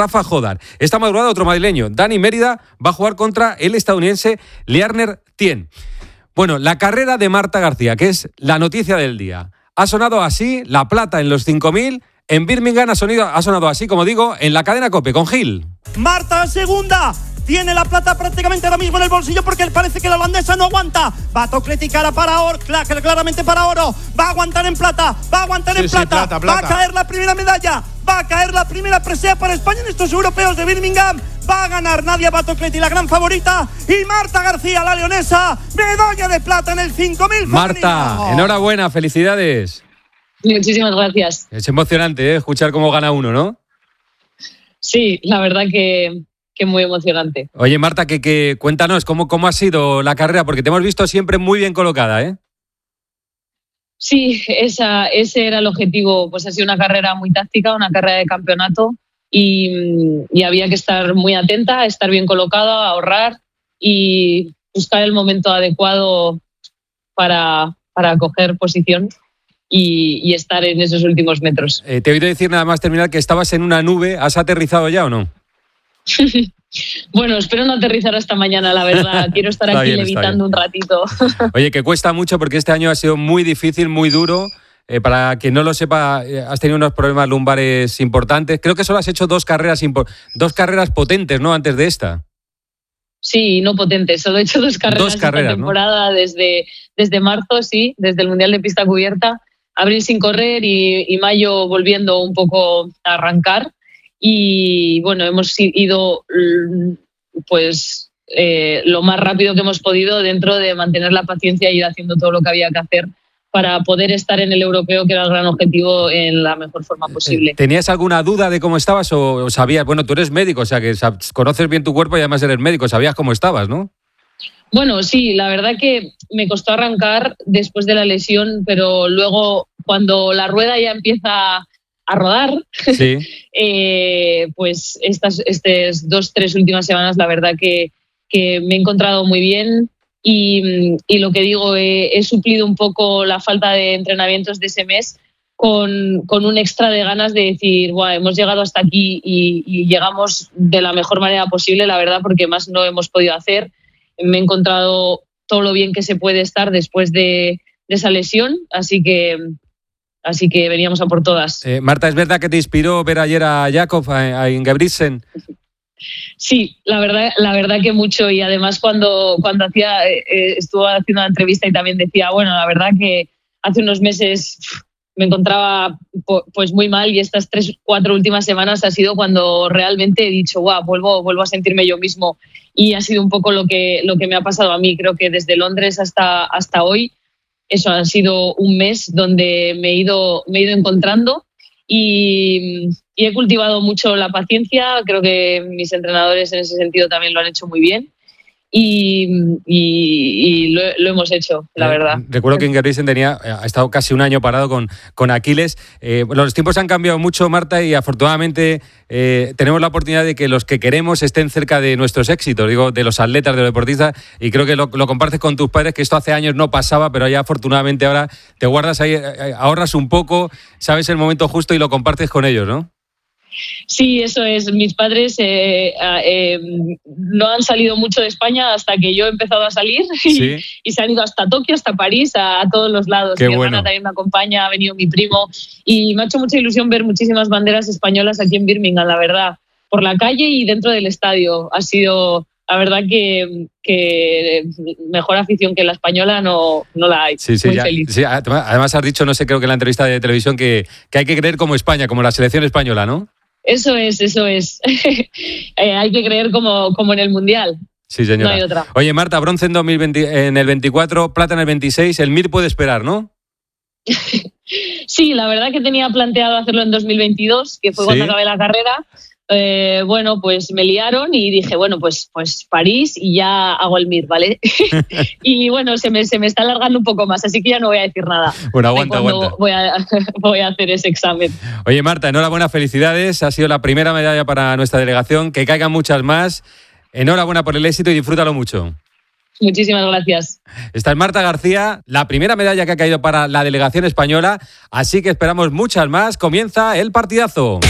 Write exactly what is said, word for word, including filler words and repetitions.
Rafa Jodar. Esta madrugada otro madrileño, Dani Mérida, va a jugar contra el estadounidense Liarner Tien. Bueno, la carrera de Marta García, que es la noticia del día. Ha sonado así, la plata en los cinco mil. En Birmingham ha, sonido, ha sonado así, como digo, en la cadena COPE, con Gil. Marta segunda. Tiene la plata prácticamente ahora mismo en el bolsillo porque parece que la holandesa no aguanta. Va a Tocchetty cara para oro, claramente para oro. Va a aguantar en plata, va a aguantar sí, en plata. Sí, plata, plata. Va a caer la primera medalla. Va a caer la primera presea para España en estos europeos de Birmingham. Va a ganar Nadia Tocchetty, la gran favorita. Y Marta García, la leonesa, medalla de plata en el cinco mil. Marta, femenino. Enhorabuena, felicidades. Muchísimas gracias. Es emocionante, ¿eh? Escuchar cómo gana uno, ¿no? Sí, la verdad que... que muy emocionante. Oye, Marta, que, que cuéntanos cómo, cómo ha sido la carrera, porque te hemos visto siempre muy bien colocada, ¿eh? Sí, esa, ese era el objetivo. Pues ha sido una carrera muy táctica, una carrera de campeonato y, y había que estar muy atenta, estar bien colocada, ahorrar y buscar el momento adecuado para, para coger posición y, y estar en esos últimos metros. Eh, te he oído decir nada más terminar que estabas en una nube. ¿Has aterrizado ya o no? Bueno, espero no aterrizar hasta mañana, la verdad. Quiero estar aquí bien, levitando un ratito. Oye, que cuesta mucho porque este año ha sido muy difícil, muy duro. Eh, para quien no lo sepa, eh, has tenido unos problemas lumbares importantes. Creo que solo has hecho dos carreras, impo- dos carreras potentes, ¿no? Antes de esta. Sí, no potentes. Solo he hecho dos carreras, dos carreras esta temporada, ¿no? desde, desde marzo, sí, desde el Mundial de Pista Cubierta. Abril sin correr y, y mayo volviendo un poco a arrancar. Y bueno, hemos ido pues eh, lo más rápido que hemos podido dentro de mantener la paciencia y ir haciendo todo lo que había que hacer para poder estar en el europeo, que era el gran objetivo, en la mejor forma posible. ¿Tenías alguna duda de cómo estabas o sabías? Bueno, tú eres médico, o sea que conoces bien tu cuerpo y además eres médico, sabías cómo estabas, ¿no? Bueno, sí, la verdad que me costó arrancar después de la lesión, pero luego cuando la rueda ya empieza a rodar, sí. eh, pues estas, estas dos, tres últimas semanas la verdad que, que me he encontrado muy bien y, y lo que digo, he, he suplido un poco la falta de entrenamientos de ese mes con, con un extra de ganas de decir, wow, hemos llegado hasta aquí y, y llegamos de la mejor manera posible, la verdad, porque más no hemos podido hacer. Me he encontrado todo lo bien que se puede estar después de, de esa lesión, así que Así que veníamos a por todas. Eh, Marta, ¿es verdad que te inspiró ver ayer a Jakob, a, a Ingebrigtsen? Sí, la verdad, la verdad que mucho. Y además cuando, cuando hacía, eh, estuvo haciendo una entrevista y también decía, bueno, la verdad que hace unos meses me encontraba pues muy mal y estas tres, cuatro últimas semanas ha sido cuando realmente he dicho, guau, vuelvo, vuelvo a sentirme yo mismo. Y ha sido un poco lo que, lo que me ha pasado a mí. Creo que desde Londres hasta, hasta hoy, eso ha sido un mes donde me he ido, me he ido encontrando y, y he cultivado mucho la paciencia. Creo que mis entrenadores en ese sentido también lo han hecho muy bien y, y, y lo, lo hemos hecho, la eh, verdad. Recuerdo que Ingebrigtsen tenía, ha estado casi un año parado con, con Aquiles. Eh, los tiempos han cambiado mucho, Marta, y afortunadamente eh, tenemos la oportunidad de que los que queremos estén cerca de nuestros éxitos, digo, de los atletas, de los deportistas, y creo que lo, lo compartes con tus padres, que esto hace años no pasaba, pero ya afortunadamente ahora te guardas ahí, ahorras un poco, sabes el momento justo y lo compartes con ellos, ¿no? Sí, eso es. Mis padres eh, eh, no han salido mucho de España hasta que yo he empezado a salir y, ¿sí? y se han ido hasta Tokio, hasta París, a, a todos los lados. Qué mi bueno. hermana también me acompaña, ha venido mi primo y me ha hecho mucha ilusión ver muchísimas banderas españolas aquí en Birmingham, la verdad, por la calle y dentro del estadio. Ha sido, la verdad, que, que mejor afición que la española no, no la hay. Sí, sí, Muy ya, feliz. Sí, además has dicho, no sé, creo que en la entrevista de televisión, que, que hay que creer como España, como la selección española, ¿no? Eso es, eso es. eh, hay que creer como, como en el Mundial. Sí, señora. No hay otra. Oye, Marta, bronce en, dos mil veinte, en el veinticuatro, plata en el veintiséis, el M I R puede esperar, ¿no? Sí, la verdad que tenía planteado hacerlo en dos mil veintidós, que fue ¿sí? cuando acabé la carrera. Eh, bueno, pues me liaron y dije, bueno, pues, pues París y ya hago el M I R, ¿vale? Y bueno, se me, se me está alargando un poco más, así que ya no voy a decir nada. Bueno, aguanta, aguanta. Voy a, voy a hacer ese examen. Oye, Marta, enhorabuena, felicidades. Ha sido la primera medalla para nuestra delegación. Que caigan muchas más. Enhorabuena por el éxito y disfrútalo mucho. Muchísimas gracias. Esta es Marta García, la primera medalla que ha caído para la delegación española. Así que esperamos muchas más. Comienza el partidazo.